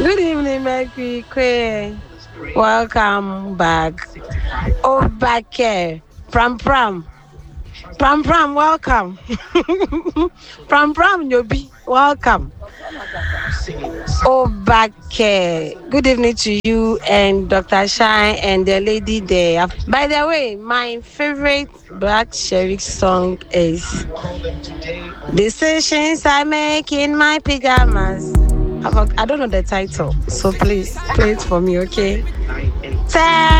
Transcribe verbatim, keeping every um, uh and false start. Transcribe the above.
Good evening, Mercury Quay. Welcome back. Oh, back here. Pram Pram. Pram Pram, welcome. Pram Pram, Yobi, welcome. Oh, back here. Good evening to you and Doctor Shine and the lady there. By the way, my favorite Black Sherry song is Decisions I Make in My Pajamas. I don't know the title, so please play it for me, okay? Tell